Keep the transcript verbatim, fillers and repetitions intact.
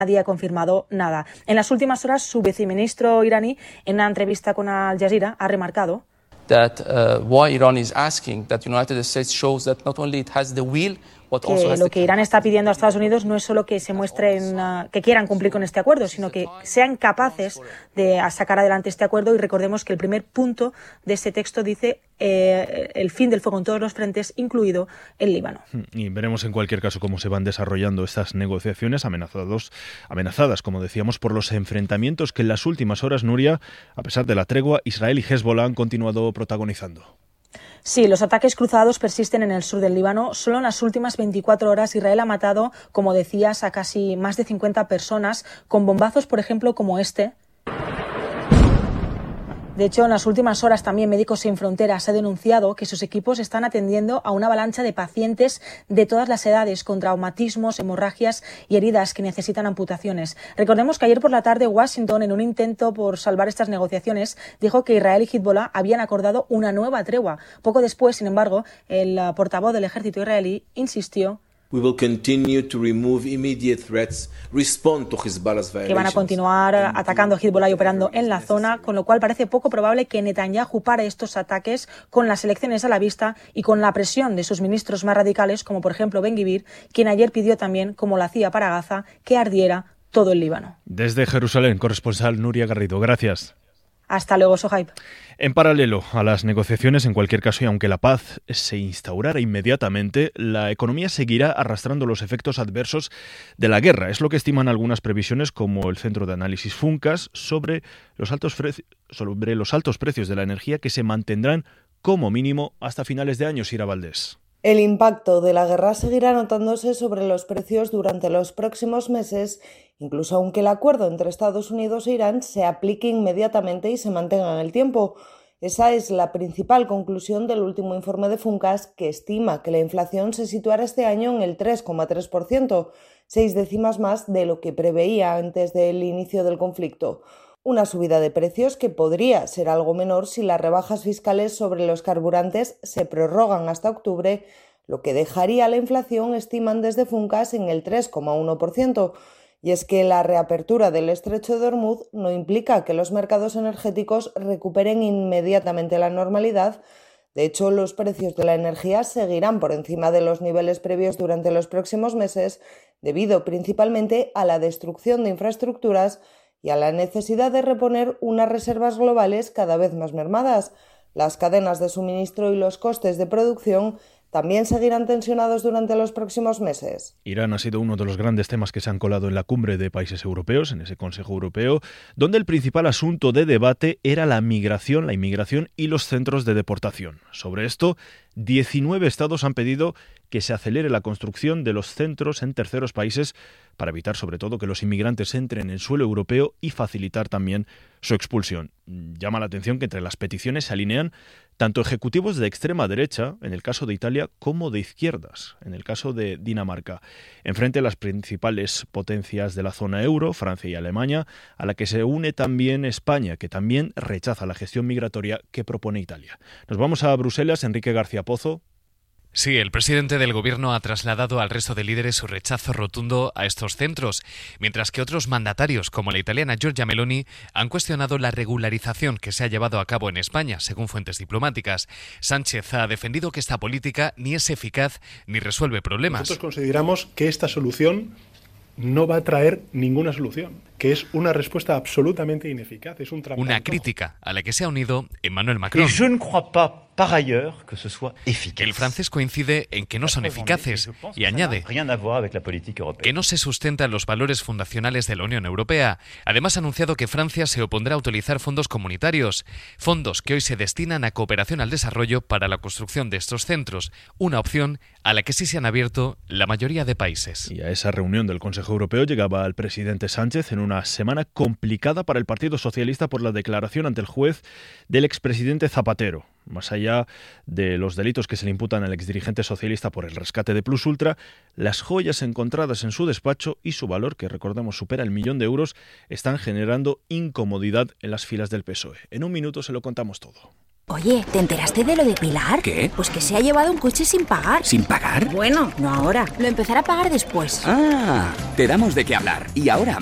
Nadie ha confirmado nada. En las últimas horas, su viceministro iraní, en una entrevista con Al Jazeera, ha remarcado that uh, why Iran is asking that United States shows that not only it has the will, but also que has lo the que Irán está pidiendo a Estados Unidos no es solo que se muestren, uh, que quieran cumplir con este acuerdo, sino que sean capaces de sacar adelante este acuerdo. Y recordemos que el primer punto de este texto dice eh, el fin del fuego en todos los frentes, incluido el Líbano. Y veremos en cualquier caso cómo se van desarrollando estas negociaciones amenazados, amenazadas, como decíamos, por los enfrentamientos que en las últimas horas, Nuria, a pesar de la tregua, Israel y Hezbollah han continuado protagonizando. Sí, los ataques cruzados persisten en el sur del Líbano. Solo en las últimas veinticuatro horas Israel ha matado, como decías, a casi más de cincuenta personas con bombazos, por ejemplo, como este. De hecho, en las últimas horas también Médicos Sin Fronteras ha denunciado que sus equipos están atendiendo a una avalancha de pacientes de todas las edades con traumatismos, hemorragias y heridas que necesitan amputaciones. Recordemos que ayer por la tarde Washington, en un intento por salvar estas negociaciones, dijo que Israel y Hezbollah habían acordado una nueva tregua. Poco después, sin embargo, el portavoz del ejército israelí insistió We will continue to remove immediate threats, respond to Hezbollah's violations. Que van a continuar atacando a Hezbollah y operando en la zona, con lo cual parece poco probable que Netanyahu pare estos ataques con las elecciones a la vista y con la presión de sus ministros más radicales, como por ejemplo Ben Gvir, quien ayer pidió también, como lo hacía para Gaza, que ardiera todo el Líbano. Desde Jerusalén, corresponsal Nuria Garrido. Gracias. Hasta luego, Sohaib. En paralelo a las negociaciones, en cualquier caso, y aunque la paz se instaurara inmediatamente, la economía seguirá arrastrando los efectos adversos de la guerra. Es lo que estiman algunas previsiones, como el Centro de Análisis Funcas, sobre los altos, fre- sobre los altos precios de la energía que se mantendrán como mínimo hasta finales de año. Sira Valdés. El impacto de la guerra seguirá notándose sobre los precios durante los próximos meses, incluso aunque el acuerdo entre Estados Unidos e Irán se aplique inmediatamente y se mantenga en el tiempo. Esa es la principal conclusión del último informe de Funcas, que estima que la inflación se situará este año en el tres coma tres por ciento, seis décimas más de lo que preveía antes del inicio del conflicto. Una subida de precios que podría ser algo menor si las rebajas fiscales sobre los carburantes se prorrogan hasta octubre, lo que dejaría la inflación, estiman desde Funcas, en el tres coma uno por ciento. Y es que la reapertura del estrecho de Hormuz no implica que los mercados energéticos recuperen inmediatamente la normalidad. De hecho, los precios de la energía seguirán por encima de los niveles previos durante los próximos meses, debido principalmente a la destrucción de infraestructuras y a la necesidad de reponer unas reservas globales cada vez más mermadas. Las cadenas de suministro y los costes de producción también seguirán tensionados durante los próximos meses. Irán ha sido uno de los grandes temas que se han colado en la cumbre de países europeos, en ese Consejo Europeo, donde el principal asunto de debate era la migración, la inmigración y los centros de deportación. Sobre esto, diecinueve estados han pedido que se acelere la construcción de los centros en terceros países para evitar sobre todo que los inmigrantes entren en suelo europeo y facilitar también su expulsión. Llama la atención que entre las peticiones se alinean tanto ejecutivos de extrema derecha, en el caso de Italia, como de izquierdas, en el caso de Dinamarca, enfrente a las principales potencias de la zona euro, Francia y Alemania, a la que se une también España, que también rechaza la gestión migratoria que propone Italia. Nos vamos a Bruselas. Enrique García Pozo. Sí, el presidente del gobierno ha trasladado al resto de líderes su rechazo rotundo a estos centros, mientras que otros mandatarios, como la italiana Giorgia Meloni, han cuestionado la regularización que se ha llevado a cabo en España, según fuentes diplomáticas. Sánchez ha defendido que esta política ni es eficaz ni resuelve problemas. Nosotros consideramos que esta solución no va a traer ninguna solución, que es una respuesta absolutamente ineficaz. Es un Una crítica a la que se ha unido Emmanuel Macron. Par ailleurs, que ce soit efficace. El francés coincide en que no son eficaces y añade que no se sustentan los valores fundacionales de la Unión Europea. Además, ha anunciado que Francia se opondrá a utilizar fondos comunitarios, fondos que hoy se destinan a cooperación al desarrollo para la construcción de estos centros, una opción a la que sí se han abierto la mayoría de países. Y a esa reunión del Consejo Europeo llegaba el presidente Sánchez en una semana complicada para el Partido Socialista por la declaración ante el juez del expresidente Zapatero. Más allá de los delitos que se le imputan al exdirigente socialista por el rescate de Plus Ultra, las joyas encontradas en su despacho y su valor, que recordemos supera el millón de euros, están generando incomodidad en las filas del P S O E. En un minuto se lo contamos todo. Oye, ¿te enteraste de lo de Pilar? ¿Qué? Pues que se ha llevado un coche sin pagar. ¿Sin pagar? Bueno, no ahora. Lo empezará a pagar después. Ah, te damos de qué hablar. Y ahora